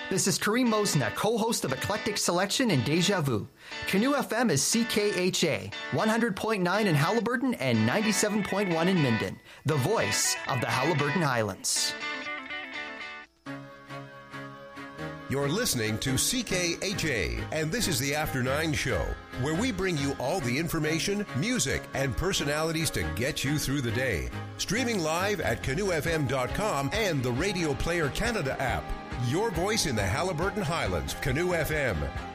This is Kareem Mosna, co-host of Eclectic Selection and Deja Vu. Canoe FM is CKHA, 100.9 in Halliburton and 97.1 in Minden, the voice of the Halliburton Highlands. You're listening to CKHA, and this is the After 9 Show, where we bring you all the information, music, and personalities to get you through the day. Streaming live at canoefm.com and the Radio Player Canada app. Your voice in the Halliburton Highlands, Canoe FM.